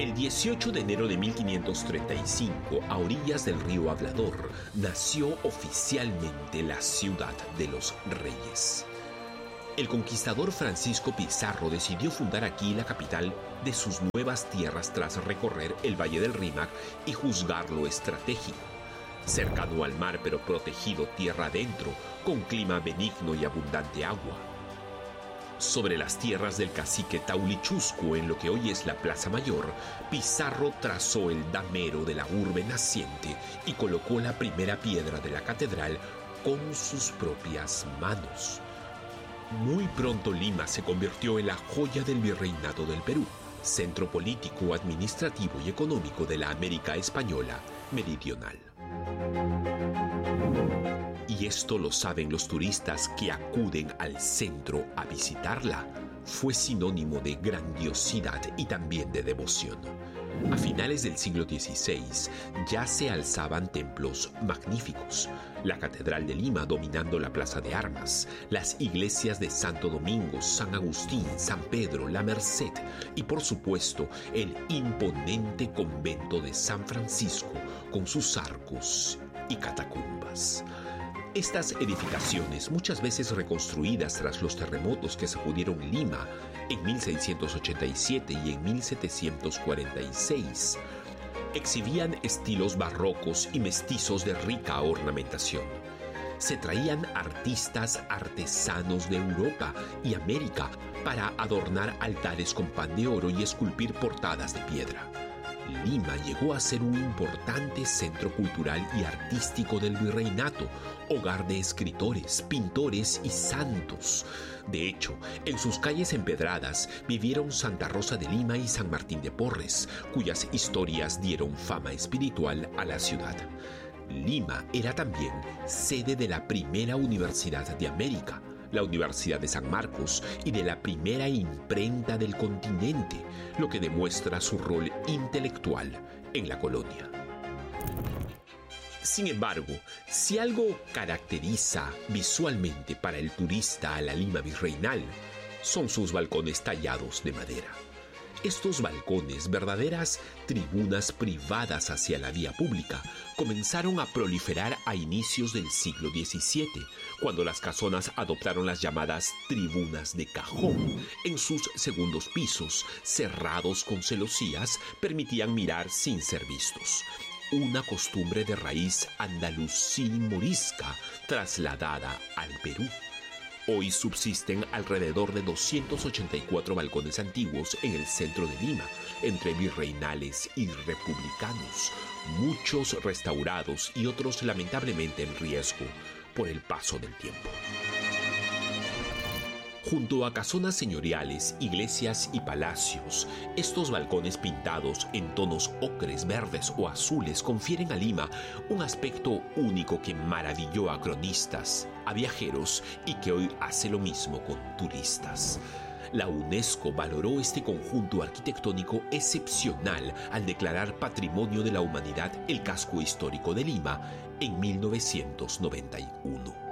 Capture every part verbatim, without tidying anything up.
El dieciocho de enero de mil quinientos treinta y cinco, a orillas del río Hablador, nació oficialmente la ciudad de los Reyes. El conquistador Francisco Pizarro decidió fundar aquí la capital de sus nuevas tierras tras recorrer el Valle del Rímac y juzgarlo estratégico. Cercano al mar pero protegido tierra adentro, con clima benigno y abundante agua. Sobre las tierras del cacique Taulichuscu, en lo que hoy es la Plaza Mayor, Pizarro trazó el damero de la urbe naciente y colocó la primera piedra de la catedral con sus propias manos. Muy pronto Lima se convirtió en la joya del virreinato del Perú, centro político, administrativo y económico de la América española meridional. Y esto lo saben los turistas que acuden al centro a visitarla. Fue sinónimo de grandiosidad y también de devoción. A finales del siglo dieciséis ya se alzaban templos magníficos. La Catedral de Lima dominando la Plaza de Armas, las iglesias de Santo Domingo, San Agustín, San Pedro, La Merced y por supuesto el imponente convento de San Francisco con sus arcos y catacumbas. Estas edificaciones, muchas veces reconstruidas tras los terremotos que sacudieron Lima en mil seiscientos ochenta y siete y en mil setecientos cuarenta y seis, exhibían estilos barrocos y mestizos de rica ornamentación. Se traían artistas artesanos de Europa y América para adornar altares con pan de oro y esculpir portadas de piedra. Lima llegó a ser un importante centro cultural y artístico del virreinato, hogar de escritores, pintores y santos. De hecho, en sus calles empedradas vivieron Santa Rosa de Lima y San Martín de Porres, cuyas historias dieron fama espiritual a la ciudad. Lima era también sede de la primera universidad de América, la Universidad de San Marcos, y de la primera imprenta del continente, lo que demuestra su rol intelectual en la colonia. Sin embargo, si algo caracteriza visualmente para el turista a la Lima virreinal, son sus balcones tallados de madera. Estos balcones, verdaderas tribunas privadas hacia la vía pública, comenzaron a proliferar a inicios del siglo diecisiete, cuando las casonas adoptaron las llamadas tribunas de cajón. En sus segundos pisos, cerrados con celosías, permitían mirar sin ser vistos. Una costumbre de raíz andalusí morisca trasladada al Perú. Hoy subsisten alrededor de doscientos ochenta y cuatro balcones antiguos en el centro de Lima, entre virreinales y republicanos, muchos restaurados y otros lamentablemente en riesgo por el paso del tiempo. Junto a casonas señoriales, iglesias y palacios, estos balcones pintados en tonos ocres, verdes o azules confieren a Lima un aspecto único que maravilló a cronistas, a viajeros y que hoy hace lo mismo con turistas. La UNESCO valoró este conjunto arquitectónico excepcional al declarar Patrimonio de la Humanidad el casco histórico de Lima en mil novecientos noventa y uno.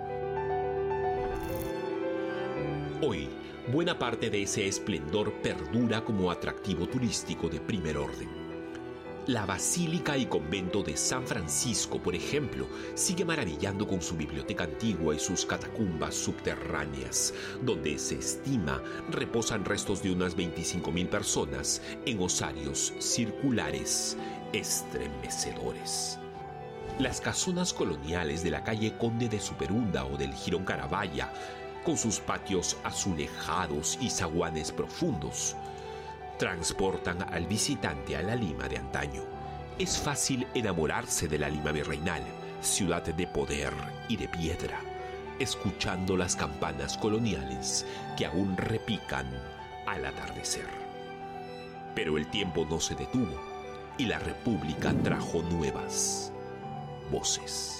Hoy, buena parte de ese esplendor perdura como atractivo turístico de primer orden. La Basílica y Convento de San Francisco, por ejemplo, sigue maravillando con su biblioteca antigua y sus catacumbas subterráneas, donde se estima reposan restos de unas veinticinco mil personas en osarios circulares estremecedores. Las casonas coloniales de la calle Conde de Superunda o del Jirón Caravalla, con sus patios azulejados y zaguanes profundos, transportan al visitante a la Lima de antaño. Es fácil enamorarse de la Lima virreinal, ciudad de poder y de piedra, escuchando las campanas coloniales que aún repican al atardecer. Pero el tiempo no se detuvo y la República trajo nuevas voces.